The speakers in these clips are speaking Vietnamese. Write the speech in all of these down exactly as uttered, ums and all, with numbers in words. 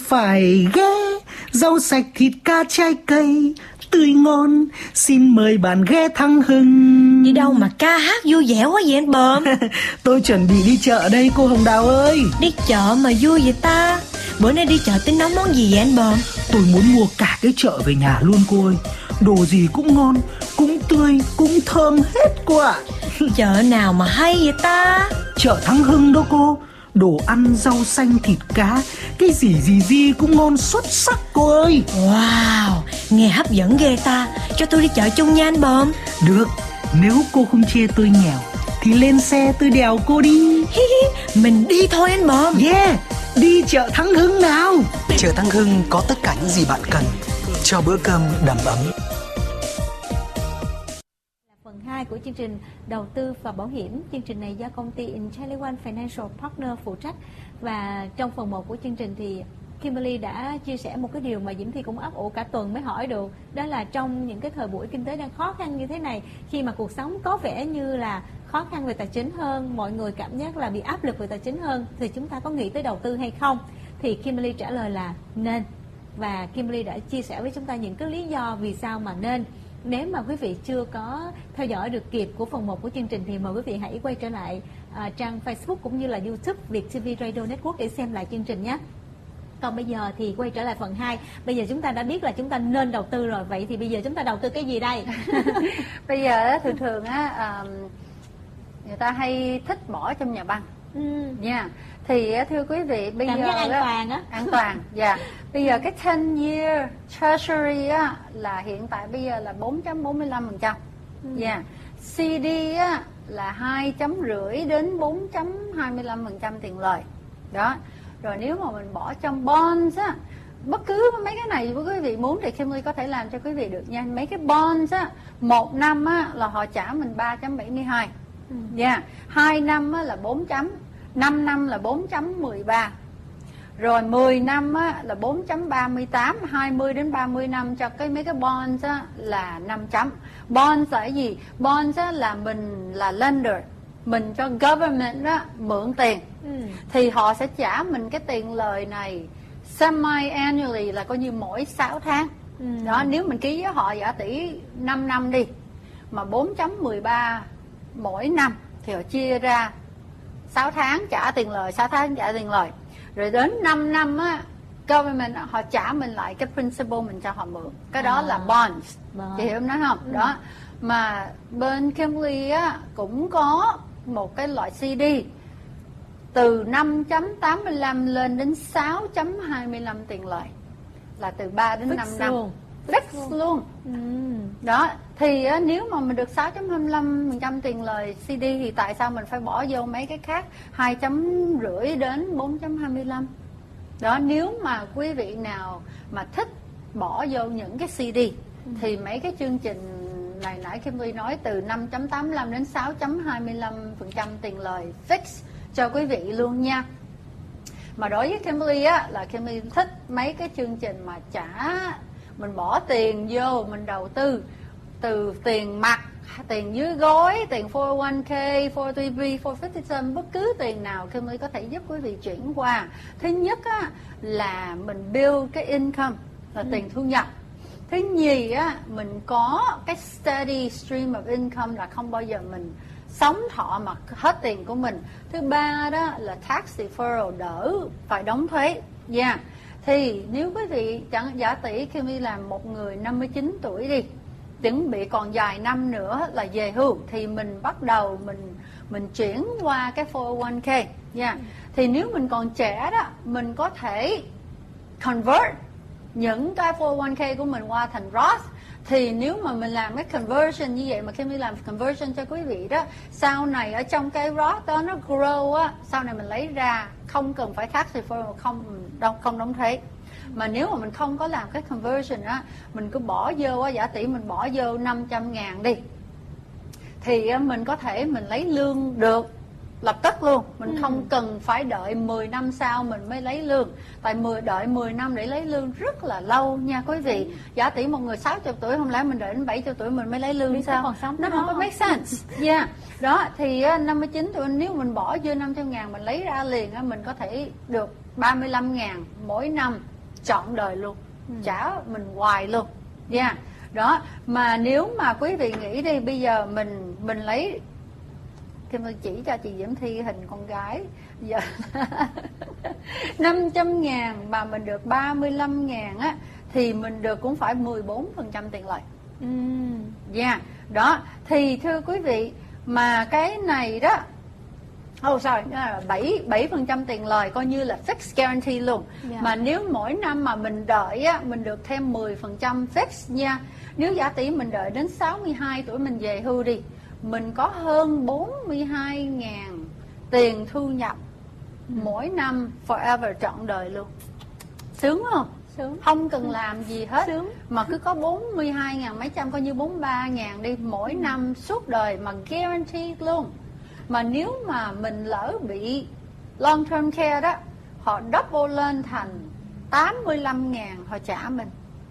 phải ghé. Rau sạch, thịt cá, trái cây tươi ngon, xin mời bạn ghé Thắng Hưng. Đi đâu mà ca hát vui vẻ quá vậy anh Bờm? Tôi chuẩn bị đi chợ đây cô Hồng Đào ơi. Đi chợ mà vui vậy ta? Bữa nay đi chợ tính nấu món gì vậy anh Bờm? Tôi muốn mua cả cái chợ về nhà luôn cô ơi. Đồ gì cũng ngon, cũng tươi, cũng thơm hết cô ạ. Chợ nào mà hay vậy ta? Chợ Thắng Hưng đó cô. Đồ ăn, rau xanh, thịt cá, cái gì gì gì cũng ngon xuất sắc cô ơi. Wow, nghe hấp dẫn ghê ta. Cho tôi đi chợ chung nha anh Bờm. Được, nếu cô không chê tôi nghèo thì lên xe tôi đèo cô đi. Mình đi thôi anh Bờm. Yeah, đi chợ Thắng Hưng nào. Chợ Thắng Hưng có tất cả những gì bạn cần cho bữa cơm đầm ấm. Phần hai của chương trình đầu tư và bảo hiểm. Chương trình này do công ty IntelliOne Financial Partner phụ trách. Và trong phần một của chương trình thì Kimberly đã chia sẻ một cái điều mà Diễm Thi cũng ấp ủ cả tuần mới hỏi được. Đó là trong những cái thời buổi kinh tế đang khó khăn như thế này, khi mà cuộc sống có vẻ như là khó khăn về tài chính hơn, mọi người cảm giác là bị áp lực về tài chính hơn, thì chúng ta có nghĩ tới đầu tư hay không? Thì Kimberly trả lời là nên. Và Kimberly đã chia sẻ với chúng ta những cái lý do vì sao mà nên. Nếu mà quý vị chưa có theo dõi được kịp của phần một của chương trình thì mời quý vị hãy quay trở lại uh, trang Facebook cũng như là YouTube Việt ti vi Radio Network để xem lại chương trình nhé. Còn bây giờ thì quay trở lại phần hai. Bây giờ chúng ta đã biết là chúng ta nên đầu tư rồi. Vậy thì bây giờ chúng ta đầu tư cái gì đây? Bây giờ thường thường á, người ta hay thích bỏ trong nhà băng. Ừ. Nha. Thì thưa quý vị, bây Cảm giờ giác an toàn á. An toàn, dạ. Bây giờ cái ten year Treasury á là hiện tại bây giờ là bốn phẩy bốn mươi lăm phần trăm. Dạ. xê đê á là hai phẩy năm đến bốn phẩy hai mươi lăm phần trăm tiền lời. Đó. Rồi nếu mà mình bỏ trong bonds á, bất cứ mấy cái này quý vị muốn thì Kimberly có thể làm cho quý vị được nha. Mấy cái bonds á, một năm á là họ trả mình ba phẩy bảy mươi hai. Dạ. Yeah. Hai năm á là bốn chấm, năm năm là bốn phẩy mười ba. Rồi mười năm á là bốn phẩy ba mươi tám, hai mươi đến ba mươi năm cho cái mấy cái bonds á là năm chấm. Bonds là cái gì? Bonds á là mình là lender, mình cho government á mượn tiền. Ừ. Thì họ sẽ trả mình cái tiền lời này semi annually, là coi như mỗi sáu tháng. Ừ. Đó, nếu mình ký với họ giả tỷ năm năm đi mà bốn phẩy mười ba mỗi năm thì họ chia ra sáu tháng trả tiền lời, sáu tháng trả tiền lời. Rồi đến năm năm á, government họ trả mình lại cái principal mình cho họ mượn. Cái đó à. là bonds. Bonds. Chị hiểu em nói không? Ừ. Đó. Mà bên Kimberly á cũng có một cái loại xê đê từ năm phẩy tám mươi lăm lên đến sáu phẩy hai mươi lăm tiền lời, là từ ba đến năm năm. Fix luôn. Ừ. Đó. Thì á, nếu mà mình được sáu phẩy hai mươi lăm phần trăm tiền lời xê đê thì tại sao mình phải bỏ vô mấy cái khác hai phẩy năm đến bốn phẩy hai mươi lăm? Đó, nếu mà quý vị nào mà thích bỏ vô những cái xê đê ừ. thì mấy cái chương trình này nãy Kimberly nói từ năm phẩy tám mươi lăm đến sáu phẩy hai mươi lăm phần trăm tiền lời fix cho quý vị luôn nha. Mà đối với Kimberly á, là Kimberly thích mấy cái chương trình mà trả, mình bỏ tiền vô, mình đầu tư từ tiền mặt, tiền dưới gối, tiền four oh one k, four oh three b, four fifty-seven, bất cứ tiền nào Kimberly có thể giúp quý vị chuyển qua. Thứ nhất á, là mình build cái income, là tiền thu nhập. Thứ nhì á, mình có cái steady stream of income, là không bao giờ mình sống thọ mà hết tiền của mình. Thứ ba đó là tax deferral, đỡ phải đóng thuế. Dạ. Yeah. Thì nếu quý vị chẳng giả tỷ khi đi làm một người năm mươi chín tuổi đi, chuẩn bị còn vài năm nữa là về hưu, thì mình bắt đầu mình mình chuyển qua cái four oh one k. Yeah. Thì nếu mình còn trẻ đó, mình có thể convert những cái four oh one k của mình qua thành Roth. Thì nếu mà mình làm cái conversion như vậy, mà khi mình làm conversion cho quý vị đó, sau này ở trong cái Roth đó nó grow á, sau này mình lấy ra không cần phải tax deferral, không đâu không đóng thuế. Mà nếu mà mình không có làm cái conversion á, mình cứ bỏ vô á, giả tỷ mình bỏ vô năm trăm ngàn đi, thì mình có thể mình lấy lương được lập tức luôn. Mình ừ. không cần phải đợi mười năm sau mình mới lấy lương. Tại mười đợi mười năm để lấy lương rất là lâu nha quý vị. ừ. Giả tỷ một người sáu mươi tuổi, không lẽ mình đợi đến bảy mươi tuổi mình mới lấy lương biết sao? Còn sống nó không có make sense. Yeah. Đó, thì năm mươi chín tuổi nếu mình bỏ vô năm trăm ngàn mình lấy ra liền, mình có thể được ba mươi lăm ngàn mỗi năm trọn đời luôn, ừ. trả mình hoài luôn, nha. Yeah. Đó, mà nếu mà quý vị nghĩ đi, bây giờ mình mình lấy, thì mình chỉ cho chị Diễm Thi hình con gái giờ năm trăm ngàn mà mình được ba mươi lăm ngàn á, thì mình được cũng phải mười bốn phần trăm tiền lợi. Ừ. Yeah. Đó, thì thưa quý vị, mà cái này đó, oh sorry, bảy phần trăm tiền lời coi như là fixed guarantee luôn. Yeah. Mà nếu mỗi năm mà mình đợi á, mình được thêm mười phần trăm fixed nha. Nếu giả tỷ mình đợi đến sáu mươi hai tuổi mình về hưu đi, mình có hơn bốn mươi hai ngàn tiền thu nhập ừ. mỗi năm forever, trọn đời luôn. Sướng không? Sướng. Không cần làm gì hết. Sướng. Mà cứ có bốn mươi hai ngàn mấy trăm, coi như bốn mươi ba ngàn đi, mỗi ừ. năm suốt đời mà guarantee luôn. Mà nếu mà mình lỡ bị long term care đó, họ double lên thành tám mươi lăm ngàn họ trả mình.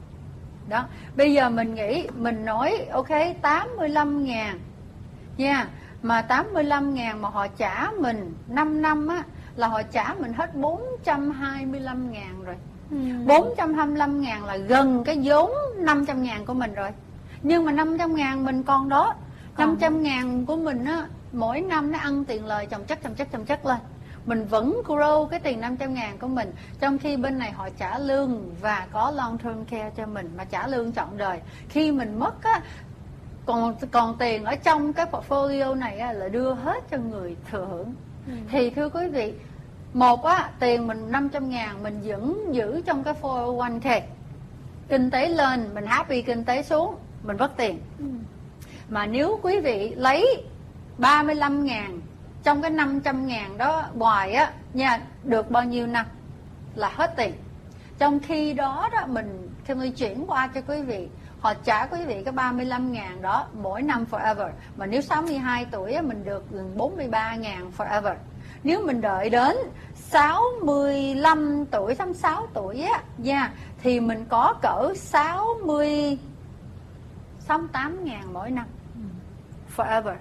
Đó, bây giờ mình nghĩ, mình nói ok tám mươi lăm ngàn nha, yeah. Mà tám mươi lăm ngàn mà họ trả mình năm năm á, là họ trả mình hết bốn trăm hai mươi lăm ngàn rồi. ừ. bốn trăm hai mươi lăm ngàn là gần cái vốn năm trăm ngàn của mình rồi. Nhưng mà năm trăm ngàn mình còn đó. Còn. năm trăm ngàn của mình á, mỗi năm nó ăn tiền lời chồng chất chồng chất chồng chất lên. Mình vẫn grow cái tiền năm trăm ngàn của mình, trong khi bên này họ trả lương và có long term care cho mình, mà trả lương trọn đời. Khi mình mất á, còn còn tiền ở trong cái portfolio này á, là đưa hết cho người thừa hưởng. ừ. Thì thưa quý vị, một á, tiền mình năm trăm ngàn mình vẫn giữ trong cái four oh one k. Kinh tế lên mình happy, kinh tế xuống mình mất tiền. ừ. Mà nếu quý vị lấy ba mươi lăm ngàn trong cái năm trăm ngàn đó hoài á nha, được bao nhiêu năm là hết tiền. Trong khi đó đó mình khi mình chuyển qua cho quý vị, họ trả quý vị cái ba mươi lăm ngàn đó mỗi năm forever. Mà nếu sáu mươi hai tuổi á, mình được bốn mươi ba ngàn forever. Nếu mình đợi đến sáu mươi lăm tuổi, sáu mươi sáu tuổi á nha, thì mình có cỡ sáu mươi, sáu mươi tám ngàn mỗi năm forever.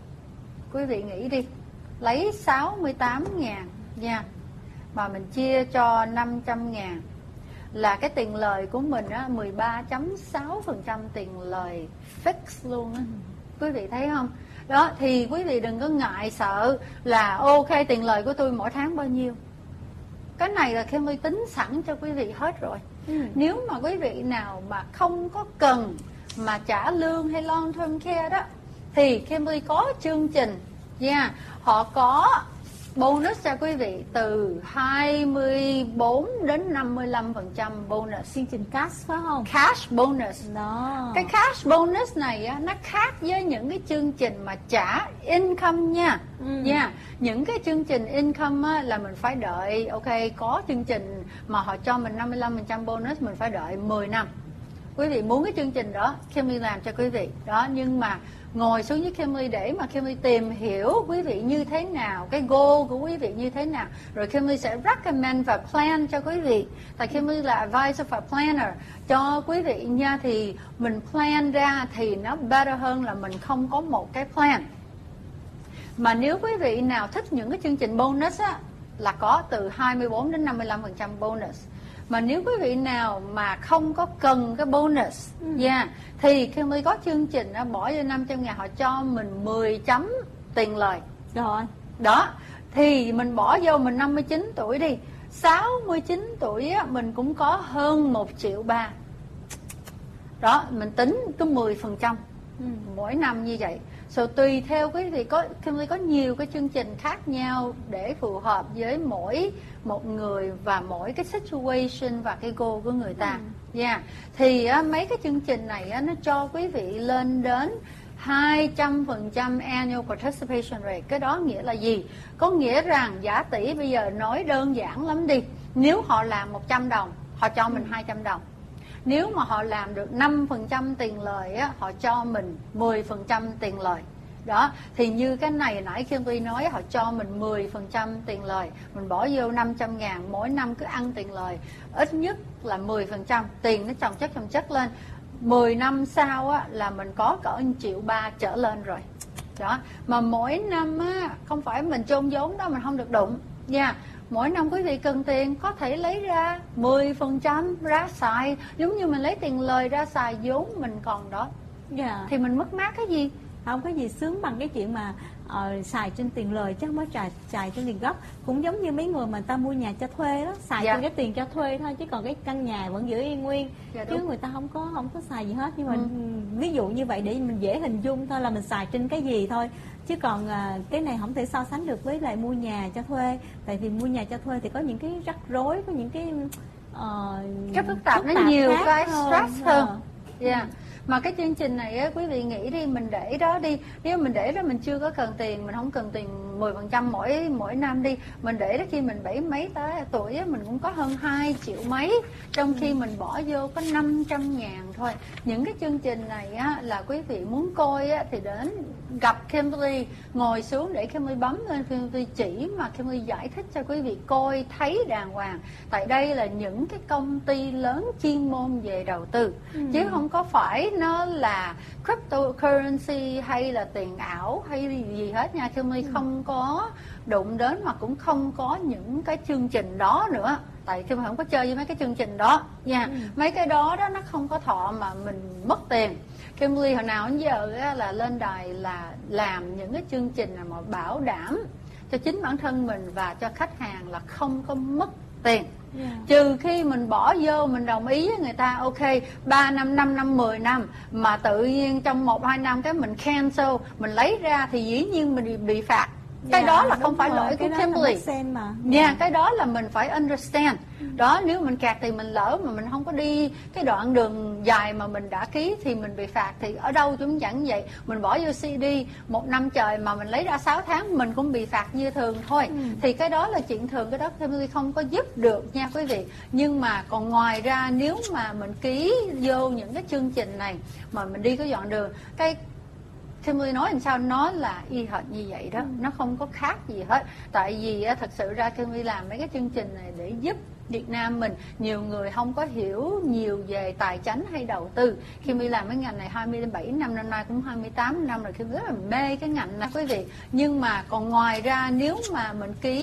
Quý vị nghĩ đi, lấy sáu mươi tám ngàn nha, mà mình chia cho năm trăm ngàn là cái tiền lời của mình á, mười ba phẩy sáu phần trăm tiền lời fix luôn á. Quý vị thấy không? Đó, thì quý vị đừng có ngại sợ là ok tiền lời của tôi mỗi tháng bao nhiêu. Cái này là Kim Ly tính sẵn cho quý vị hết rồi. ừ. Nếu mà quý vị nào mà không có cần mà trả lương hay long term care đó, thì Kim Ly có chương trình nha, yeah, họ có bonus cho quý vị từ hai mươi bốn đến năm mươi lăm phần trăm bonus. Chương trình cash phải không? Cash bonus. Đó. Cái cash bonus này á, nó khác với những cái chương trình mà trả income nha. ừ. nha. Những cái chương trình income á, là mình phải đợi, ok, có chương trình mà họ cho mình năm mươi lăm phần trăm bonus, mình phải đợi mười năm. Quý vị muốn cái chương trình đó, Kim Ly làm cho quý vị. Đó, nhưng mà ngồi xuống với Kim Ly để mà Kim Ly tìm hiểu quý vị như thế nào, cái goal của quý vị như thế nào, rồi Kim Ly sẽ recommend và plan cho quý vị. Tại Kim Ly là advisor và planner cho quý vị nha, thì mình plan ra thì nó better hơn là mình không có một cái plan. Mà nếu quý vị nào thích những cái chương trình bonus á, là có từ hai mươi bốn đến năm mươi lăm phần trăm bonus. Mà nếu quý vị nào mà không có cần cái bonus ừ. yeah, thì Kim Ly có chương trình đó, bỏ vô năm trăm ngàn họ cho mình mười chấm tiền lời. Rồi. Đó, thì mình bỏ vô mình năm mươi chín tuổi đi, sáu mươi chín tuổi á, mình cũng có hơn một triệu ba. Đó, mình tính cứ mười phần trăm ừ. mỗi năm như vậy. So, tùy theo quý vị, có Kim Ly có nhiều cái chương trình khác nhau để phù hợp với mỗi một người và mỗi cái situation và cái goal của người ta. ừ. yeah. Thì á, mấy cái chương trình này á, nó cho quý vị lên đến hai trăm phần trăm annual participation rate. Cái đó nghĩa là gì? Có nghĩa rằng giả tỷ bây giờ nói đơn giản lắm đi, nếu họ làm một trăm đồng, họ cho mình ừ. hai trăm đồng. Nếu mà họ làm được năm phần trăm tiền lời á, họ cho mình mười phần trăm tiền lời. Đó, thì như cái này nãy Kim Ly nói, họ cho mình mười phần trăm tiền lời, mình bỏ vô năm trăm ngàn, mỗi năm cứ ăn tiền lời ít nhất là mười phần trăm, tiền nó chồng chất chồng chất lên. mười năm sau á, là mình có cỡ một triệu ba trở lên rồi. Đó, mà mỗi năm á, không phải mình chôn vốn đó mình không được đụng nha. mỗi năm quý vị cần tiền có thể lấy ra mười phần trăm ra xài, giống như mình lấy tiền lời ra xài vốn mình còn đó. Dạ. Thì mình mất mát cái gì? Không có gì sướng bằng cái chuyện mà uh, xài trên tiền lời chứ không có xài, xài trên tiền gốc. Cũng giống như mấy người mà ta mua nhà cho thuê đó, xài Dạ. trên cái tiền cho thuê thôi, chứ còn cái căn nhà vẫn giữ yên nguyên. Dạ, chứ đúng. người ta không có không có xài gì hết. Nhưng mà Ừ. ví dụ như vậy để mình dễ hình dung thôi là mình xài trên cái gì thôi. Chứ còn uh, cái này không thể so sánh được với lại mua nhà cho thuê. Tại vì mua nhà cho thuê thì có những cái rắc rối, có những cái uh, Cái phức tạp nó nhiều khác cái hơn. stress hơn. Ờ. Yeah. Mà cái chương trình này á, quý vị nghĩ đi, mình để đó đi, nếu mình để đó mình chưa có cần tiền, mình không cần tiền mười phần trăm mỗi mỗi năm đi, mình để đó khi mình bảy mấy tới tuổi á, mình cũng có hơn hai triệu mấy, trong khi mình bỏ vô có năm trăm ngàn thôi. Những cái chương trình này á, là quý vị muốn coi á, thì đến gặp Kimberly, ngồi xuống để Kimberly bấm lên, Kimberly chỉ mà Kimberly giải thích cho quý vị coi thấy đàng hoàng. Tại đây là những cái công ty lớn chuyên môn về đầu tư, ừ. chứ không có phải nó là cryptocurrency hay là tiền ảo hay gì hết nha. Kimberly ừ. không có đụng đến, mà cũng không có những cái chương trình đó nữa. Tại Kimberly không có chơi với mấy cái chương trình đó nha. ừ. Mấy cái đó đó nó không có thọ mà mình mất tiền. Kimberly hồi nào đến giờ là lên đài là làm những cái chương trình mà bảo đảm cho chính bản thân mình và cho khách hàng là không có mất tiền. Yeah. Trừ khi mình bỏ vô, mình đồng ý với người ta, ok ba năm, năm năm, mười năm, mà tự nhiên trong một hai năm cái mình cancel, mình lấy ra thì dĩ nhiên mình bị, bị phạt. Cái Yeah, đó là không phải rồi, lỗi của Kimberly mà. Nha, yeah, cái đó là mình phải understand. Đó, nếu mình kẹt thì mình lỡ mà mình không có đi cái đoạn đường dài mà mình đã ký thì mình bị phạt. Thì ở đâu cũng chẳng vậy. Mình bỏ vô xê đê một năm trời mà mình lấy ra sáu tháng mình cũng bị phạt như thường thôi. ừ. Thì cái đó là chuyện thường, cái đó Kimberly không có giúp được nha quý vị. Nhưng mà còn ngoài ra, nếu mà mình ký vô những cái chương trình này mà mình đi cái đoạn đường, cái Kimberly nói làm sao nó là y hệt như vậy đó, ừ. nó không có khác gì hết. Tại vì thật sự ra Kimberly làm mấy cái chương trình này để giúp Việt Nam mình, nhiều người không có hiểu nhiều về tài chính hay đầu tư. Kimberly làm cái ngành này hai mươi bảy năm, năm nay cũng hai mươi tám năm rồi, Kimberly rất là mê cái ngành này quý vị. Nhưng mà còn ngoài ra, nếu mà mình ký